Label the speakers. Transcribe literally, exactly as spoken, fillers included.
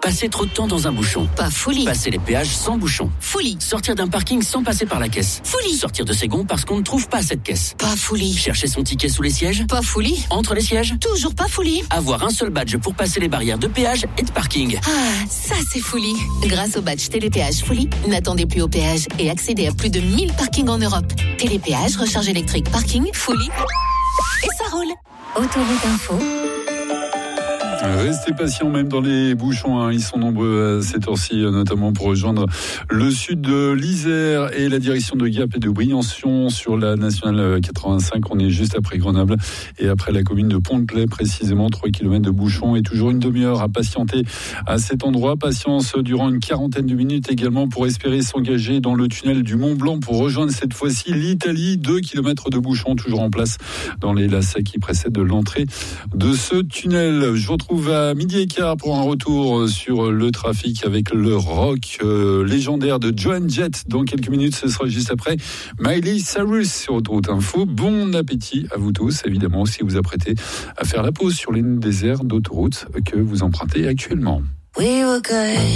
Speaker 1: Passer trop de temps dans un bouchon.
Speaker 2: Pas folie.
Speaker 1: Passer les péages sans bouchon.
Speaker 2: Folie.
Speaker 1: Sortir d'un parking sans passer par la caisse.
Speaker 2: Folie.
Speaker 1: Sortir de ses gonds parce qu'on ne trouve pas cette caisse.
Speaker 2: Pas folie.
Speaker 1: Chercher son ticket sous les sièges.
Speaker 2: Pas folie.
Speaker 1: Entre les sièges.
Speaker 2: Toujours pas folie.
Speaker 1: Avoir un seul badge pour passer les barrières de péage et de parking.
Speaker 2: Ah, ça c'est folie. Grâce au badge Télépéage Folie, n'attendez plus au péage et accédez à plus de mille parkings en Europe. Télépéage, recharge électrique, parking, Folie. Et ça roule. Autoroute Info.
Speaker 3: Restez patients même dans les bouchons, hein. Ils sont nombreux à cette heure-ci, notamment pour rejoindre le sud de l'Isère et la direction de Gap et de Briançon sur la nationale quatre-vingt-cinq. On est juste après Grenoble et après la commune de Pont-de-Claix, précisément trois kilomètres de bouchons et toujours une demi-heure à patienter à cet endroit. Patience durant une quarantaine de minutes également pour espérer s'engager dans le tunnel du Mont-Blanc pour rejoindre cette fois-ci l'Italie. Deux kilomètres de bouchons toujours en place dans les lacets qui précèdent l'entrée de ce tunnel. Je vous retrouve à midi et quart pour un retour sur le trafic avec le rock euh, légendaire de Joan Jett. Dans quelques minutes, ce sera juste après Miley Cyrus sur Autoroute Info. Bon appétit à vous tous, évidemment, si vous apprêtez à faire la pause sur l'une des aires d'autoroute que vous empruntez actuellement.
Speaker 2: We were good.